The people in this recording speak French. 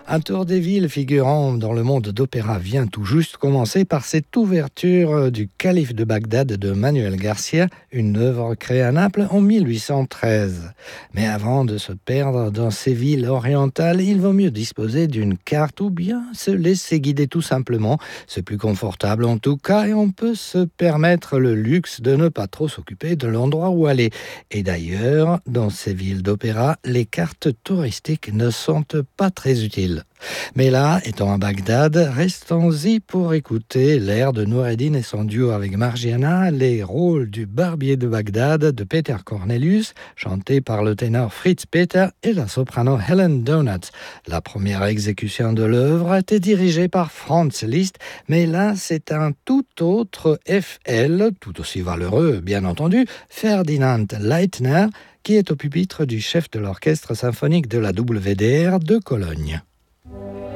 Un tour des villes figurant dans le monde d'opéra vient tout juste commencer par cette ouverture du Calife de Bagdad de Manuel Garcia, une œuvre créée à Naples en 1813. Mais avant de se perdre dans ces villes orientales, il vaut mieux disposer d'une carte ou bien se laisser guider tout simplement. C'est plus confortable en tout cas et on peut se permettre le luxe de ne pas trop s'occuper de l'endroit où aller. Et d'ailleurs, dans ces villes d'opéra, les cartes touristiques ne sont pas très utiles. Mais là, étant à Bagdad, restons-y pour écouter l'air de Noureddin et son duo avec Margiana, les rôles du barbier de Bagdad de Peter Cornelius, chanté par le ténor Fritz Peter et la soprano Helen Donuts. La première exécution de l'œuvre a été dirigée par Franz Liszt, mais là, c'est un tout autre FL, tout aussi valeureux, bien entendu, Ferdinand Leitner, qui est au pupitre du chef de l'orchestre symphonique de la WDR de Cologne.